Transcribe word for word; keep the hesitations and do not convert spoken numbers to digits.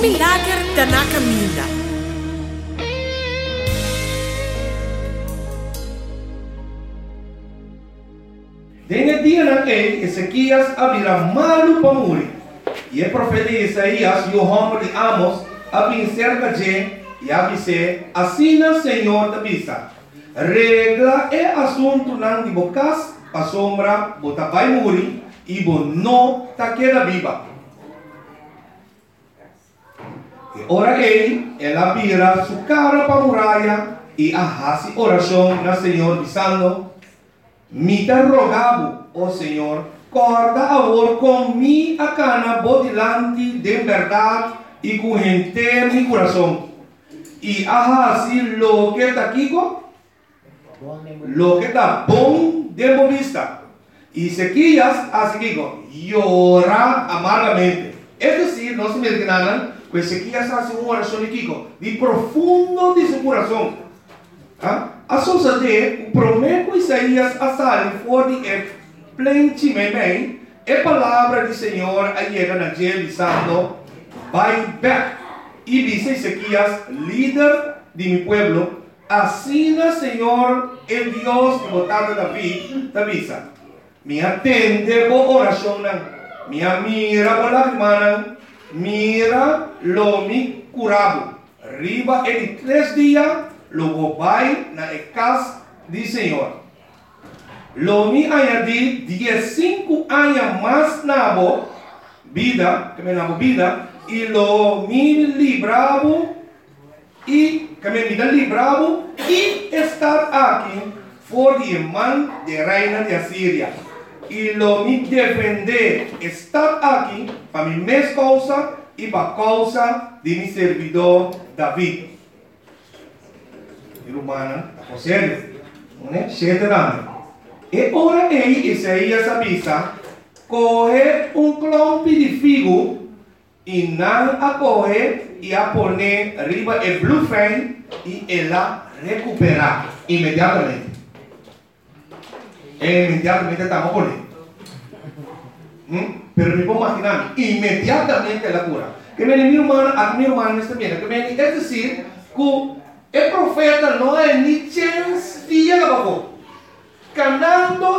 milagre da na caminha. Denga dia na que Ezequias abrirá malu para morrer. E o profeta Isaías e o homem de Amos abrim cerca de e avise assim o Senhor da vista. Regla é assunto não de bocas para sombra, bota vai morrer e bo não tá queda viva. E ora ele, ela vira sua cara para a muralha e arrasa oração na Senhor dizendo: me te rogavo, ó Senhor, corda agora com mi a cana bodilante de verdade e com inteiro mi coração. E arrasi lo que está aqui, lo que está bom de vista. E Ezequias assim llora amargamente. Es decir, no se me enganan, pues Ezequias hace una oración aqui, de profundo de su corazón. ¿Ah? A sosa de o prometo Isaías a sali fora de é plenamente é palavra do Senhor a chega na dia dizendo: vai back. E diz Ezequias, líder de mi pueblo, assim o Senhor, el Dios de botar David, David, me atende por oração, me mira por lágrimas, mira lo mi curado. Riba em três dias, logo vai na casa do Senhor. Lo mi añadi dieciséis anos mais na vida, que me na vida, e lo mi libravo e que me vida libravo e estar aqui for de mão de reina de Assíria. E lo mi defender estar aqui para mi mesma causa e para a causa de mi servidor David. Romana, a sério, né? Sete anos. E ora ele, Isaías avisa, corre um clompe de figo e não a corre e a pôr riba o bluefan e ela recuperar imediatamente. E imediatamente estamos por aí. Hum? Pero me puedo imaginar, imediatamente ela cura. Que me mi hermana, a mi hermana está bien, que me es decir, que el profeta no es ni chance día abajo, ganando